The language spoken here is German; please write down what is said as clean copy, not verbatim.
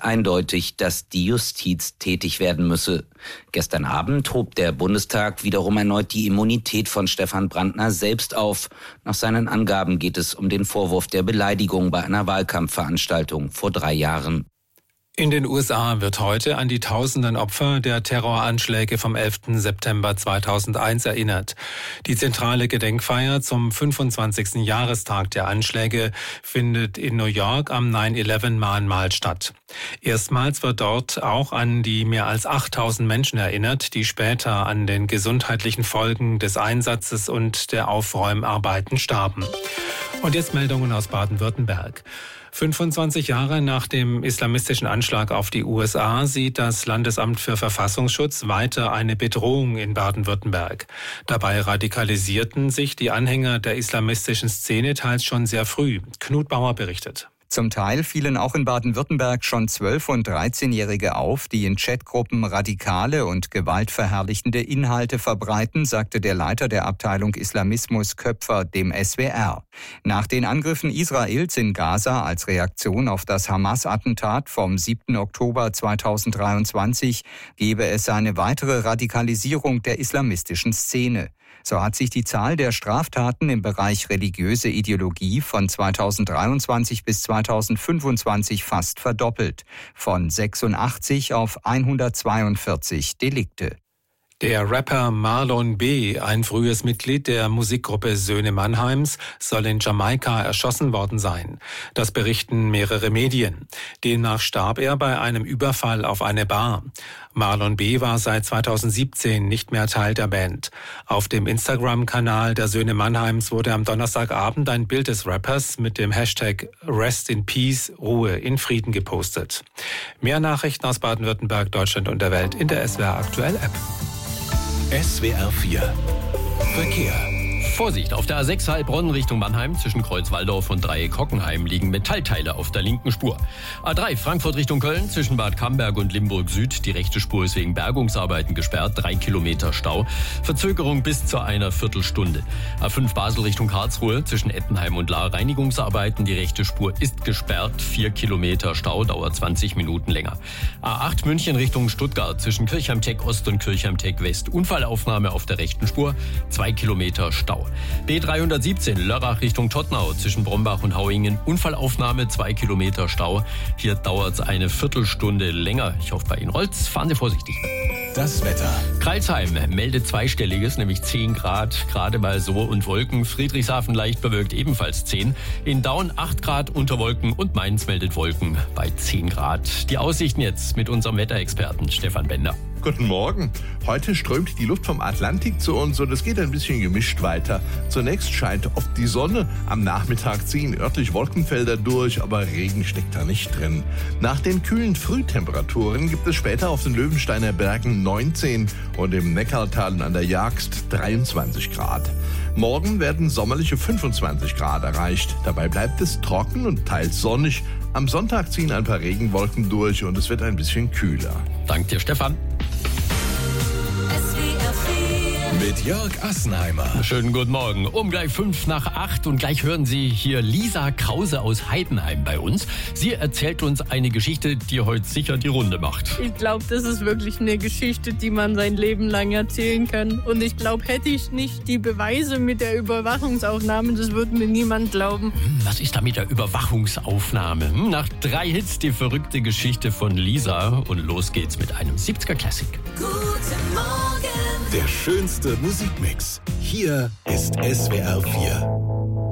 eindeutig, dass die Justiz tätig werden müsse. Gestern Abend hob der Bundestag wiederum erneut die Immunität von Stefan Brandner selbst auf. Nach seinen Angaben geht es um den Vorwurf der Beleidigung bei einer Wahlkampfveranstaltung vor 3 Jahren. In den USA wird heute an die tausenden Opfer der Terroranschläge vom 11. September 2001 erinnert. Die zentrale Gedenkfeier zum 25. Jahrestag der Anschläge findet in New York am 9/11-Mahnmal statt. Erstmals wird dort auch an die mehr als 8000 Menschen erinnert, die später an den gesundheitlichen Folgen des Einsatzes und der Aufräumarbeiten starben. Und jetzt Meldungen aus Baden-Württemberg. 25 Jahre nach dem islamistischen Anschlag auf die USA sieht das Landesamt für Verfassungsschutz weiter eine Bedrohung in Baden-Württemberg. Dabei radikalisierten sich die Anhänger der islamistischen Szene teils schon sehr früh. Knut Bauer berichtet. Zum Teil fielen auch in Baden-Württemberg schon 12- und 13-Jährige auf, die in Chatgruppen radikale und gewaltverherrlichende Inhalte verbreiten, sagte der Leiter der Abteilung Islamismus Köpfer dem SWR. Nach den Angriffen Israels in Gaza als Reaktion auf das Hamas-Attentat vom 7. Oktober 2023 gebe es eine weitere Radikalisierung der islamistischen Szene. So hat sich die Zahl der Straftaten im Bereich religiöse Ideologie von 2023 bis 2025 fast verdoppelt, von 86 auf 142 Delikte. Der Rapper Marlon B., ein frühes Mitglied der Musikgruppe Söhne Mannheims, soll in Jamaika erschossen worden sein. Das berichten mehrere Medien. Demnach starb er bei einem Überfall auf eine Bar. Marlon B. war seit 2017 nicht mehr Teil der Band. Auf dem Instagram-Kanal der Söhne Mannheims wurde am Donnerstagabend ein Bild des Rappers mit dem Hashtag Rest in Peace, Ruhe in Frieden gepostet. Mehr Nachrichten aus Baden-Württemberg, Deutschland und der Welt in der SWR Aktuell App. SWR 4 Verkehr. Vorsicht, auf der A6 Heilbronn Richtung Mannheim zwischen Kreuzwaldorf und Dreieck-Hockenheim liegen Metallteile auf der linken Spur. A3 Frankfurt Richtung Köln zwischen Bad Camberg und Limburg Süd. Die rechte Spur ist wegen Bergungsarbeiten gesperrt. 3 Kilometer Stau. Verzögerung bis zu einer Viertelstunde. A5 Basel Richtung Karlsruhe zwischen Ettenheim und Lahr Reinigungsarbeiten. Die rechte Spur ist gesperrt. 4 Kilometer Stau, dauert 20 Minuten länger. A8 München Richtung Stuttgart zwischen Kirchheim-Teck Ost und Kirchheim-Teck West. Unfallaufnahme auf der rechten Spur. 2 Kilometer Stau. B317 Lörrach Richtung Todtnau zwischen Brombach und Hauingen. Unfallaufnahme, 2 Kilometer Stau. Hier dauert es eine Viertelstunde länger. Ich hoffe, bei Ihnen rollt's. Fahren Sie vorsichtig. Das Wetter. Kreilsheim meldet zweistelliges, nämlich 10 Grad, gerade mal so und Wolken. Friedrichshafen leicht bewölkt, ebenfalls 10. In Daun 8 Grad unter Wolken und Mainz meldet Wolken bei 10 Grad. Die Aussichten jetzt mit unserem Wetterexperten Stefan Bender. Guten Morgen. Heute strömt die Luft vom Atlantik zu uns und es geht ein bisschen gemischt weiter. Zunächst scheint oft die Sonne. Am Nachmittag ziehen örtlich Wolkenfelder durch, aber Regen steckt da nicht drin. Nach den kühlen Frühtemperaturen gibt es später auf den Löwensteiner Bergen 19 und im Neckartal und an der Jagst 23 Grad. Morgen werden sommerliche 25 Grad erreicht. Dabei bleibt es trocken und teils sonnig. Am Sonntag ziehen ein paar Regenwolken durch und es wird ein bisschen kühler. Danke dir, Stefan. Mit Jörg Assenheimer. Schönen guten Morgen. Um gleich 7:55 und gleich hören Sie hier Lisa Krause aus Heidenheim bei uns. Sie erzählt uns eine Geschichte, die heute sicher die Runde macht. Ich glaube, das ist wirklich eine Geschichte, die man sein Leben lang erzählen kann. Und ich glaube, hätte ich nicht die Beweise mit der Überwachungsaufnahme, das würde mir niemand glauben. Was ist da mit der Überwachungsaufnahme? Nach 3 Hits die verrückte Geschichte von Lisa. Und los geht's mit einem 70er Classic. Guten Morgen. Der schönste Musikmix. Hier ist SWR 4.